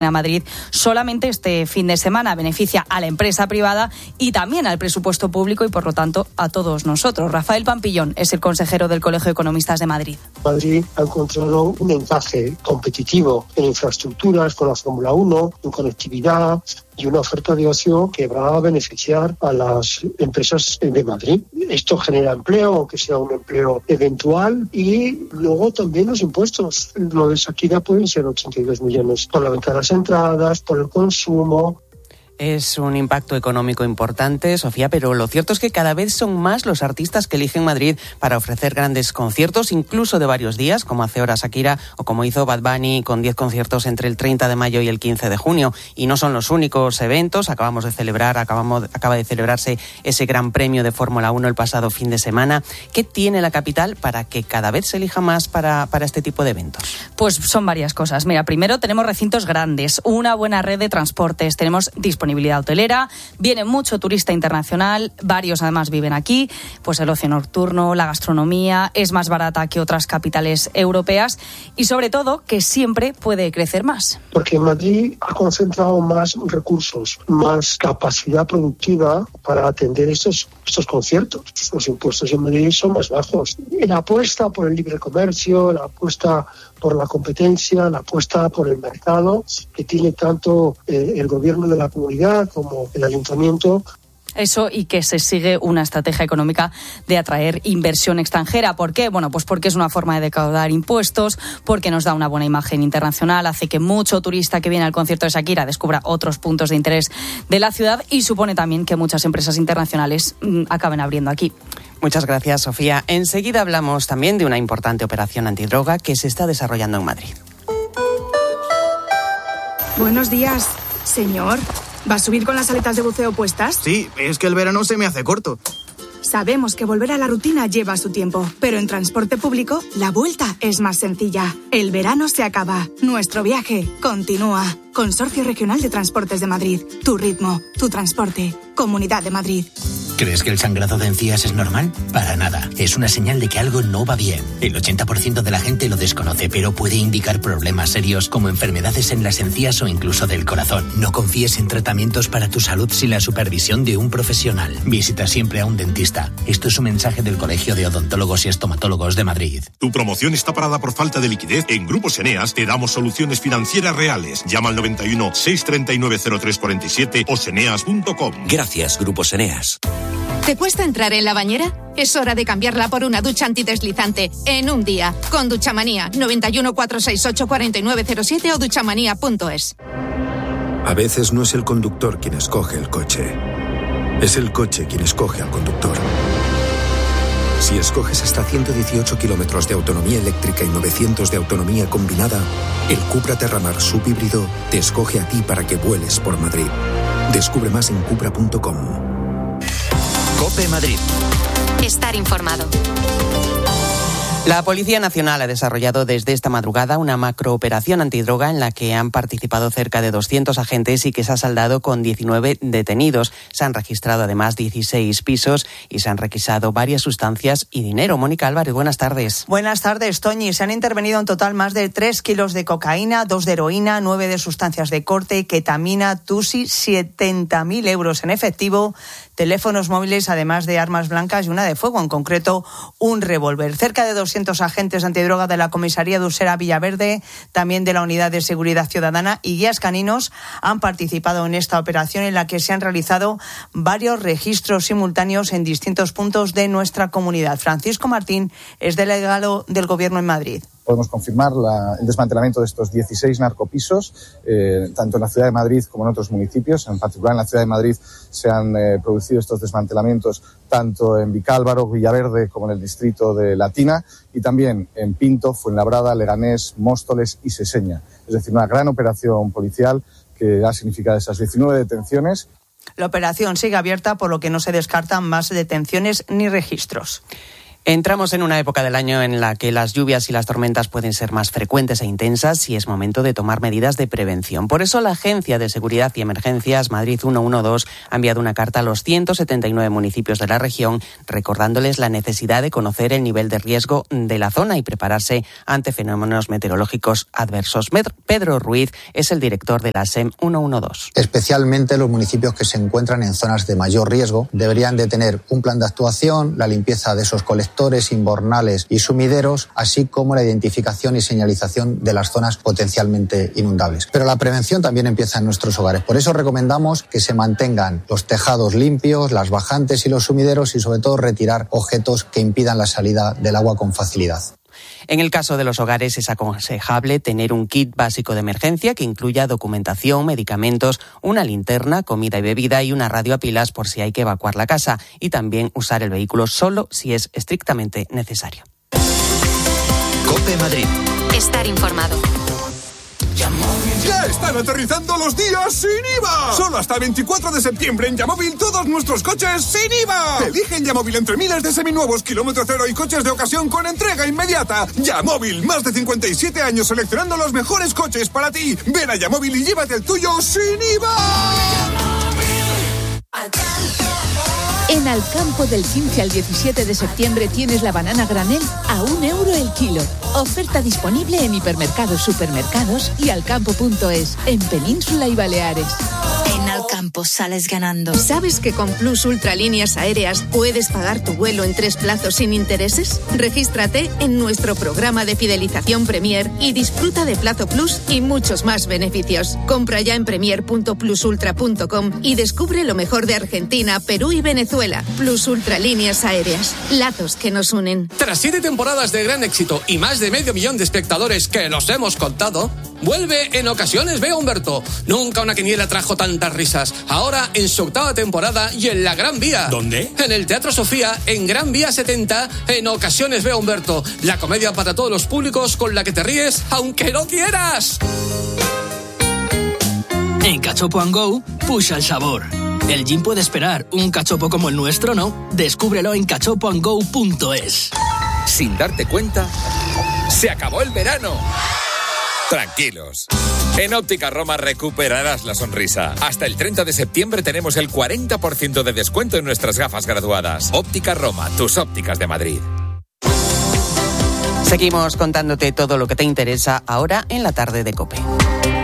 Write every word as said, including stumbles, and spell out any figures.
a Madrid solamente este fin de semana. Beneficia a la empresa privada y también al presupuesto público y, por lo tanto, a todos nosotros. Rafael Pampillón es el consejero del Colegio de Economistas de Madrid. Madrid ha encontrado un encaje competitivo en infraestructuras con la Fórmula uno, en conectividad y una oferta de ocio que va a beneficiar a las empresas de Madrid. Esto genera empleo, aunque sea un empleo eventual, y luego también los impuestos. Lo de Shakira pueden ser ochenta y dos millones por la venta de las entradas, por el consumo. Es un impacto económico importante, Sofía, pero lo cierto es que cada vez son más los artistas que eligen Madrid para ofrecer grandes conciertos, incluso de varios días, como hace ahora Shakira o como hizo Bad Bunny con diez conciertos entre el treinta de mayo y el quince de junio. Y no son los únicos eventos. Acabamos de celebrar, acabamos, acaba de celebrarse ese Gran Premio de Fórmula uno el pasado fin de semana. ¿Qué tiene la capital para que cada vez se elija más para, para este tipo de eventos? Pues son varias cosas. Mira, primero tenemos recintos grandes, una buena red de transportes, tenemos disponibilidad hotelera, viene mucho turista internacional, varios además viven aquí, pues el ocio nocturno, la gastronomía es más barata que otras capitales europeas y sobre todo que siempre puede crecer más. Porque Madrid ha concentrado más recursos, más capacidad productiva para atender estos, estos conciertos. Los impuestos en Madrid son más bajos. La apuesta por el libre comercio, la apuesta por la competencia, la apuesta por el mercado que tiene tanto eh, el gobierno de la comunidad como el ayuntamiento. Eso, y que se sigue una estrategia económica de atraer inversión extranjera. ¿Por qué? Bueno, pues porque es una forma de recaudar impuestos, porque nos da una buena imagen internacional, hace que mucho turista que viene al concierto de Shakira descubra otros puntos de interés de la ciudad y supone también que muchas empresas internacionales mmm, acaben abriendo aquí. Muchas gracias, Sofía. Enseguida hablamos también de una importante operación antidroga que se está desarrollando en Madrid. Buenos días, señor. ¿Va a subir con las aletas de buceo puestas? Sí, es que el verano se me hace corto. Sabemos que volver a la rutina lleva su tiempo, pero en transporte público la vuelta es más sencilla. El verano se acaba, nuestro viaje continúa. Consorcio Regional de Transportes de Madrid. Tu ritmo, tu transporte. Comunidad de Madrid. ¿Crees que el sangrado de encías es normal? Para nada. Es una señal de que algo no va bien. El ochenta por ciento de la gente lo desconoce, pero puede indicar problemas serios como enfermedades en las encías o incluso del corazón. No confíes en tratamientos para tu salud sin la supervisión de un profesional. Visita siempre a un dentista. Esto es un mensaje del Colegio de Odontólogos y Estomatólogos de Madrid. Tu promoción está parada por falta de liquidez. En Grupos Eneas te damos soluciones financieras reales. Llama al noventa y uno, seiscientos treinta y nueve, cero tres cuarenta y siete o seneas punto com. Gracias, Grupos Eneas. ¿Te cuesta entrar en la bañera? Es hora de cambiarla por una ducha antideslizante en un día. Con Duchamanía, noventa y uno, cuatrocientos sesenta y ocho, cuarenta y nueve cero siete o duchamanía punto es. A veces no es el conductor quien escoge el coche. Es el coche quien escoge al conductor. Si escoges hasta ciento dieciocho kilómetros de autonomía eléctrica y novecientos de autonomía combinada, el Cupra Terramar subhíbrido te escoge a ti para que vueles por Madrid. Descubre más en cupra punto com. COPE Madrid. Estar informado. La Policía Nacional ha desarrollado desde esta madrugada una macrooperación antidroga en la que han participado cerca de doscientos agentes y que se ha saldado con diecinueve detenidos. Se han registrado además dieciséis pisos y se han requisado varias sustancias y dinero. Mónica Álvarez, buenas tardes. Buenas tardes, Toñi. Se han intervenido en total más de tres kilos de cocaína, dos de heroína, nueve de sustancias de corte, ketamina, tusi, setenta mil euros en efectivo, teléfonos móviles, además de armas blancas y una de fuego, en concreto un revólver. Cerca de doscientos agentes antidroga de la comisaría de Usera Villaverde, también de la Unidad de Seguridad Ciudadana y guías caninos han participado en esta operación en la que se han realizado varios registros simultáneos en distintos puntos de nuestra comunidad. Francisco Martín es delegado del Gobierno en Madrid. Podemos confirmar la, el desmantelamiento de estos dieciséis narcopisos, eh, tanto en la ciudad de Madrid como en otros municipios. En particular, en la ciudad de Madrid se han eh, producido estos desmantelamientos tanto en Vicálvaro, Villaverde, como en el distrito de Latina, y también en Pinto, Fuenlabrada, Leganés, Móstoles y Seseña. Es decir, una gran operación policial que ha significado esas diecinueve detenciones. La operación sigue abierta, por lo que no se descartan más detenciones ni registros. Entramos en una época del año en la que las lluvias y las tormentas pueden ser más frecuentes e intensas y es momento de tomar medidas de prevención. Por eso la Agencia de Seguridad y Emergencias Madrid ciento doce ha enviado una carta a los ciento setenta y nueve municipios de la región recordándoles la necesidad de conocer el nivel de riesgo de la zona y prepararse ante fenómenos meteorológicos adversos. Pedro Ruiz es el director de la S E M ciento doce. Especialmente los municipios que se encuentran en zonas de mayor riesgo deberían de tener un plan de actuación, la limpieza de esos colectores inbornales y sumideros, así como la identificación y señalización de las zonas potencialmente inundables. Pero la prevención también empieza en nuestros hogares. Por eso recomendamos que se mantengan los tejados limpios, las bajantes y los sumideros y sobre todo retirar objetos que impidan la salida del agua con facilidad. En el caso de los hogares es aconsejable tener un kit básico de emergencia que incluya documentación, medicamentos, una linterna, comida y bebida y una radio a pilas por si hay que evacuar la casa y también usar el vehículo solo si es estrictamente necesario. COPE Madrid. Estar informado. ¡Ya están aterrizando los días sin I V A! Solo hasta el veinticuatro de septiembre en Yamóvil todos nuestros coches sin I V A. Elige en Yamóvil entre miles de seminuevos, kilómetro cero y coches de ocasión con entrega inmediata. Yamóvil, más de cincuenta y siete años seleccionando los mejores coches para ti. Ven a Yamóvil y llévate el tuyo sin I V A. En Alcampo del quince al diecisiete de septiembre tienes la banana granel a un euro el kilo. Oferta disponible en hipermercados, supermercados y alcampo punto es, en Península y Baleares. En Alcampo sales ganando. ¿Sabes que con Plus Ultra Líneas Aéreas puedes pagar tu vuelo en tres plazos sin intereses? Regístrate en nuestro programa de fidelización Premier y disfruta de Plazo Plus y muchos más beneficios. Compra ya en premier punto plus ultra punto com y descubre lo mejor de Argentina, Perú y Venezuela. Plus Ultra Líneas Aéreas. Lazos que nos unen. Tras siete temporadas de gran éxito y más de medio millón de espectadores que los hemos contado, vuelve En Ocasiones Veo a Humberto. Nunca una quiniela trajo tantas risas. Ahora en su octava temporada y en la Gran Vía. ¿Dónde? En el Teatro Sofía, en Gran Vía setenta, En Ocasiones Veo a Humberto. La comedia para todos los públicos con la que te ríes aunque no quieras. En Cachopo and Go, pusha el sabor. El gin puede esperar, un cachopo como el nuestro no. Descúbrelo en cachopo and go punto es. Sin darte cuenta, se acabó el verano. Tranquilos. En Óptica Roma recuperarás la sonrisa. Hasta el treinta de septiembre tenemos el cuarenta por ciento de descuento en nuestras gafas graduadas. Óptica Roma, tus ópticas de Madrid. Seguimos contándote todo lo que te interesa ahora en la tarde de COPE.